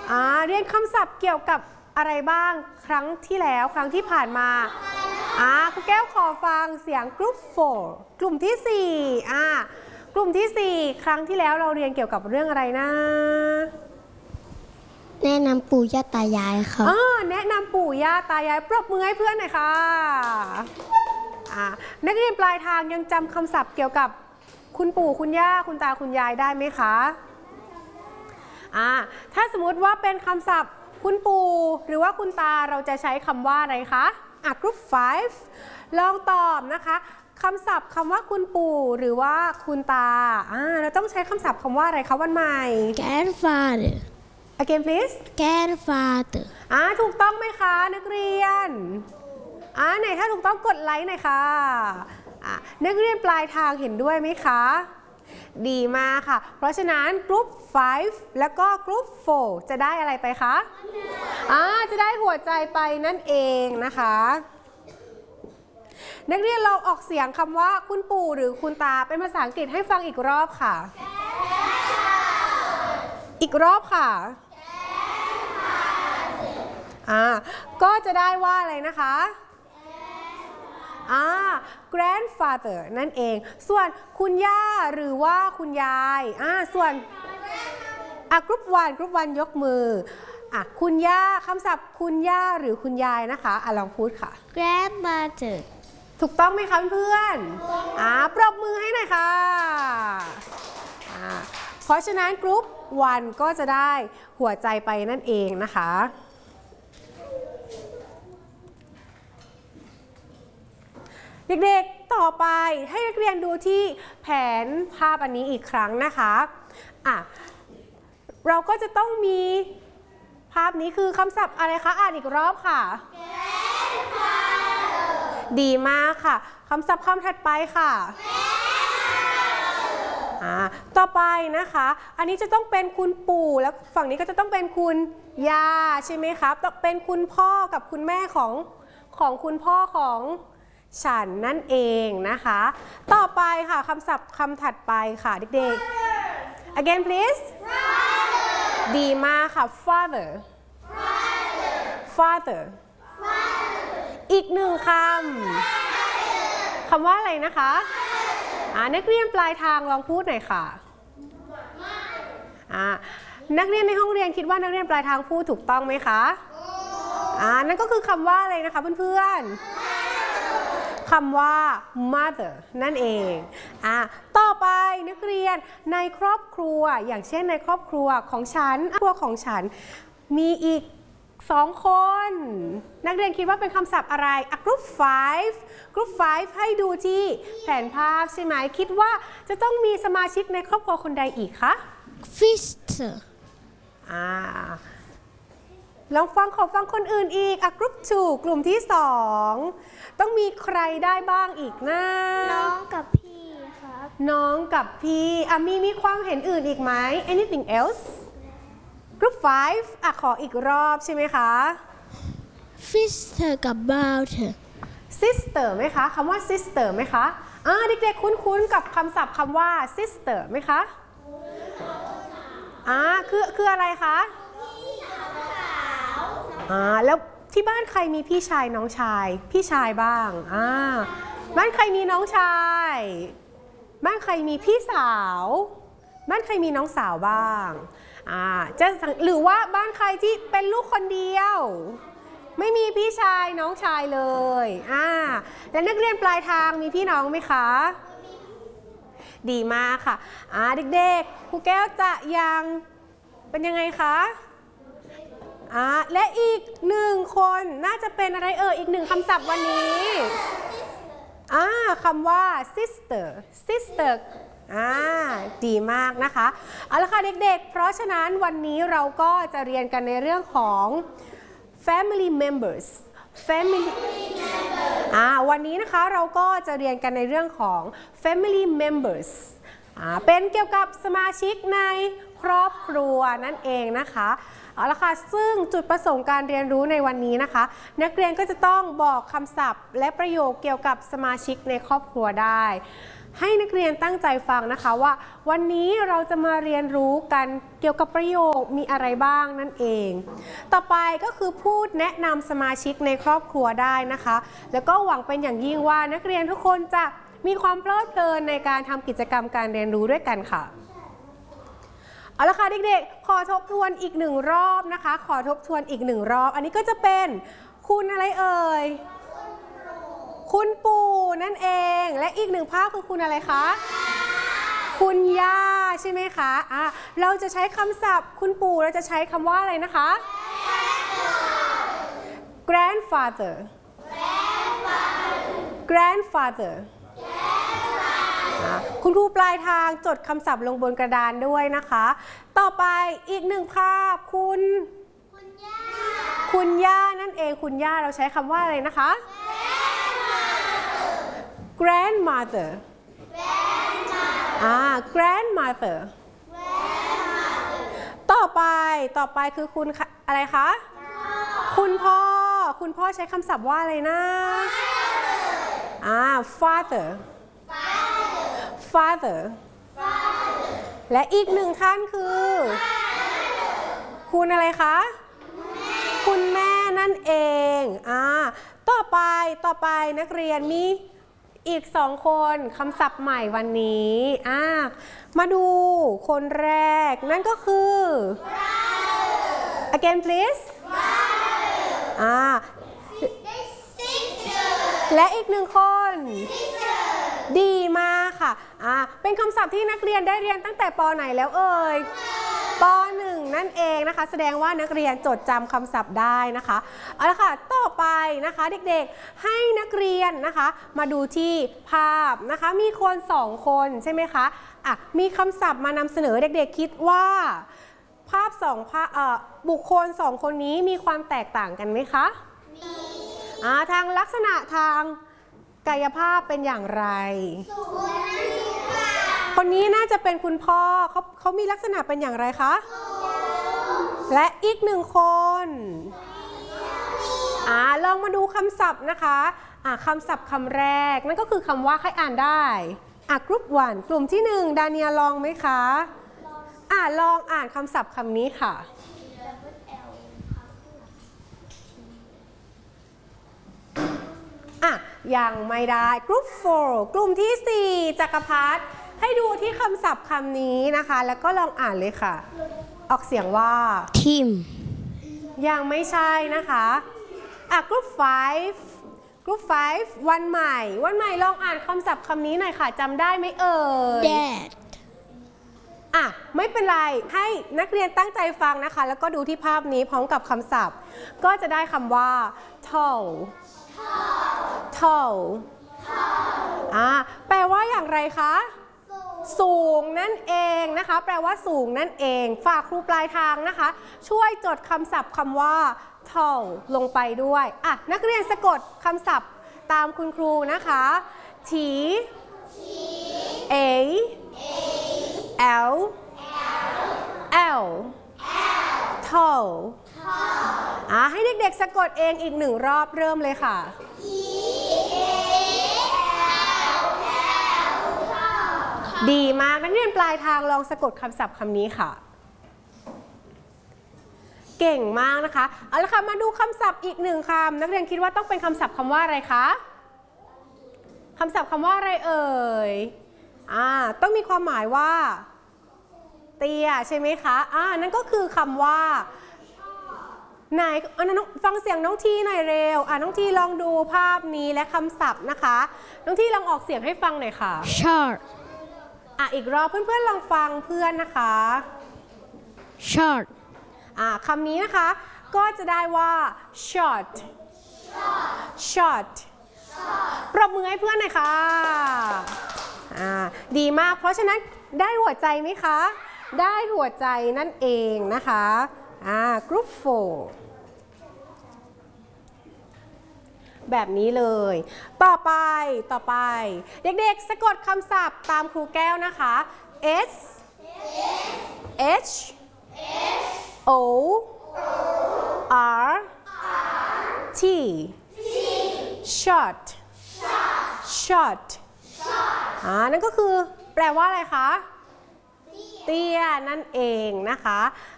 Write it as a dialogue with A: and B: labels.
A: เรียนคำศัพท์เกี่ยวกับอะไรบ้างครั้งที่แล้วครั้งที่ผ่านมาครูแก้วขอฟังเสียง Group 4 กลุ่มที่4กลุ่มที่4ครั้งที่แล้วเราเรียนเกี่ยวกับเรื่องอะไรนะ
B: แนะนำปู่ย่าตายายครับ
A: แนะนำปู่ย่าตายายปรบมือให้เพื่อนหน่อยค่ะนักเรียนปลายทางยังจำคำศัพท์เกี่ยวกับคุณปู่คุณย่าคุณตาคุณยายได้ไหมคะถ้าสมมติว่าเป็นคำศัพท์คุณปู่หรือว่าคุณตาเราจะใช้คำว่าอะไรคะGroup 5 ลองตอบนะคะคำศัพท์คำว่าคุณปู่หรือว่าคุณตาเราต้องใช้คำศัพท์คำว่าอะไรคะวันใหม่
B: Grandfather
A: Again please
B: Grandfather
A: ถูกต้องไหมคะนักเรียนไหนถ้าถูกต้องกดไลค์หน่อยค่ะนักเรียนปลายทางเห็นด้วยไหมคะดีมากค่ะเพราะฉะนั้นกรุ๊ป5แล้วก็กรุ๊ป4จะได้อะไรไปคะจะได้หัวใจไปนั่นเองนะคะนักเรียนลองออกเสียงคำว่าคุณปู่หรือคุณตาเป็นภาษาอังกฤษให้ฟังอีกรอบค่ะอีกรอบค่ะก็จะได้ว่าอะไรนะคะgrandfather นั่นเองส่วนคุณย่าหรือว่าคุณยายส่วนกรุ๊ป1ยกมือคุณย่าคำศัพท์คุณย่าหรือคุณยายนะคะลองพูดค่ะ
B: grandmother
A: ถูกต้องไหมคะเพื่อนปรบมือให้หน่อยค่ะเพราะฉะนั้นกรุ๊ป1ก็จะได้หัวใจไปนั่นเองนะคะเด็กๆต่อไปให้นักเรียนดูที่แผนภาพอันนี้อีกครั้งนะคะเราก็จะต้องมีภาพนี้คือคำศัพท์อะไรคะอ่านอีกรอบค่ะ ดีมากค่ะคำศัพท์คำถัดไปค่ะต่อไปนะคะอันนี้จะต้องเป็นคุณปู่แล้วฝั่งนี้ก็จะต้องเป็นคุณย่าใช่ไหมครับต้องเป็นคุณพ่อกับคุณแม่ของคุณพ่อของฉันนั่นเองนะคะต่อไปค่ะคำศัพท์คำถัดไปค่ะเด็กๆ again please ดีมากค่ะ father อีกหนึ่งคำว่าอะไรนะคะนักเรียนปลายทางลองพูดหน่อยค่ะนักเรียนในห้องเรียนคิดว่านักเรียนปลายทางพูดถูกต้องไหมคะนั่นก็คือคำว่าอะไรนะคะเพื่อนๆคำว่า mother นั่นเองต่อไปนักเรียนในครอบครัวอย่างเช่นในครอบครัวของฉันมีอีก2 คนนักเรียนคิดว่าเป็นคำศัพท์อะไรGroup 5ให้ดูที่แผนภาพใช่ไหมคิดว่าจะต้องมีสมาชิกในครอบครัวคนใดอีกคะ
B: Sister
A: ลองขอฟังคนอื่นอีกGroup 2กลุ่มที่2ต้องมีใครได้บ้างอีกนะ
B: น้องกับพี่ครับ
A: น้องกับพี่มีความเห็นอื่นอีกไหม anything else Group 5ขออีกรอบใช่ไหมคะ
B: Sister กับ Brother
A: Sister ไหมคะคำว่า Sister ไหมคะเด็กๆคุ้นๆกับคำศัพท์คำว่า Sister ไหมคะคืออะไรคะแล้วที่บ้านใครมีพี่ชายน้องชายพี่ชายบ้างบ้านใครมีน้องชายบ้านใครมีพี่สาวบ้านใครมีน้องสาวบ้างหรือว่าบ้านใครที่เป็นลูกคนเดียวไม่มีพี่ชายน้องชายเลยและนักเรียนปลายทางมีพี่น้องไหมคะดีมากค่ะเด็กๆครูแก้วจะยังเป็นยังไงคะและอีก1 คนน่าจะเป็นอะไรอีก1คำศัพท์วันนี้คำว่า sister ดีมากนะคะเอาละค่ะเด็กๆเพราะฉะนั้นวันนี้เราก็จะเรียนกันในเรื่องของ family members วันนี้นะคะเราก็จะเรียนกันในเรื่องของ family members เป็นเกี่ยวกับสมาชิกในครอบครัวนั่นเองนะคะเอาละค่ะซึ่งจุดประสงค์การเรียนรู้ในวันนี้นะคะนักเรียนก็จะต้องบอกคำศัพท์และประโยคเกี่ยวกับสมาชิกในครอบครัวได้ให้นักเรียนตั้งใจฟังนะคะว่าวันนี้เราจะมาเรียนรู้กันเกี่ยวกับประโยคมีอะไรบ้างนั่นเองต่อไปก็คือพูดแนะนำสมาชิกในครอบครัวได้นะคะแล้วก็หวังเป็นอย่างยิ่งว่านักเรียนทุกคนจะมีความเพลิดเพลินในการทำกิจกรรมการเรียนรู้ด้วยกันค่ะเอาละค่ะเด็กๆขอทบทวนอีกหนึ่งรอบนะคะขอทบทวนอีกหนึ่งรอบอันนี้ก็จะเป็นคุณอะไรเอ่ยคุณปู่นั่นเองและอีกหนึ่งภาพคือคุณอะไรคะคุณย่าใช่ไหมคะเราจะใช้คำศัพท์คุณปู่เราจะใช้คำว่าอะไรนะคะ grandfather grandfather คุณครูปลายทางจดคำศัพท์ลงบนกระดานด้วยนะคะต่อไปอีกหนึ่งภาพคุณย่านั่นเองคุณย่าเราใช้คำว่าอะไรนะคะ grandmother grandmother ต่อไปคือคุณอะไรคะคุณพ่อใช้คำศัพท์ว่าอะไรนะfather และอีกหนึ่งท่านคือคุณอะไรคะคุณแม่นั่นเองต่อไปนักเรียนมีอีก2คนคำศัพท์ใหม่วันนี้มาดูคนแรกนั่นก็คือ again please และอีกหนึ่งคนดีมากค่ะเป็นคำศัพท์ที่นักเรียนได้เรียนตั้งแต่ป.ไหนแล้วเอ่ยป.1 นั่นเองนะคะแสดงว่านักเรียนจดจำคำศัพท์ได้นะคะเอาละค่ะต่อไปนะคะเด็กๆให้นักเรียนนะคะมาดูที่ภาพนะคะมีคน2คนใช่ไหมคะมีคำศัพท์มานำเสนอเด็กๆคิดว่าภาพบุคคล2คนนี้มีความแตกต่างกันไหมคะทางลักษณะทางกายภาพเป็นอย่างไรคนนี้น่าจะเป็นคุณพ่อเขามีลักษณะเป็นอย่างไรคะและอีกหนึ่งคนลองมาดูคำศัพท์นะคะคำศัพท์คำแรกนั่นก็คือคำว่าใครอ่านได้กรุ๊ป1กลุ่มที่1ดาเนียลองไหมคะลองอ่านคำศัพท์คำนี้ค่ะยังไม่ได้กรุ๊ป4กลุ่มที่4จักรพัฒน์ให้ดูที่คำศัพท์คำนี้นะคะแล้วก็ลองอ่านเลยค่ะออกเสียงว่า
B: ทีม
A: ยังไม่ใช่นะคะกรุ๊ป5วันใหม่ลองอ่านคำศัพท์คำนี้หน่อยค่ะจำได้ไหมเอ่ย
B: Dad
A: ไม่เป็นไรให้นักเรียนตั้งใจฟังนะคะแล้วก็ดูที่ภาพนี้พร้อมกับคำศัพท์ก็จะได้คำว่า tall แปลว่าอย่างไรคะสูงนั่นเองนะคะแปลว่าสูงนั่นเองฝากครูปลายทางนะคะช่วยจดคำศัพท์คำว่า tall ลงไปด้วยนักเรียนสะกดคำศัพท์ตามคุณครูนะคะ T A L L tall ให้เด็กๆสะกดเองอีก1รอบเริ่มเลยค่ะดีมากนักเรียนปลายทางลองสะกดคำศัพท์คำนี้ค่ะเก่งมากนะคะเอาละค่ะมาดูคำศัพท์อีก1คำนักเรียนคิดว่าต้องเป็นคำศัพท์คำว่าอะไรคะคำศัพท์คำว่าอะไรเอ่ยต้องมีความหมายว่าเตี้ยใช่ไหมคะนั่นก็คือคำว่าไหนฟังเสียงน้องทีหน่อยเร็วน้องทีลองดูภาพนี้และคำศัพท์นะคะน้องทีลองออกเสียงให้ฟังหน่อยค่ะ
B: short
A: อีกรอบเพื่อนๆลองฟังเพื่อนนะคะ
B: short
A: คำนี้นะคะก็จะได้ว่า short ปรบมือให้เพื่อนหน่อยค่ะดีมากเพราะฉะนั้นได้หัวใจไหมคะได้หัวใจนั่นเองนะคะกรุ๊ป4แบบนี้เลยต่อไปเด็กๆสะกดคำศัพท์ตามครูแก้วนะคะ S H O R T short นั่นก็คือแปลว่าอะไรคะเตี้ยนั่นเองนะคะ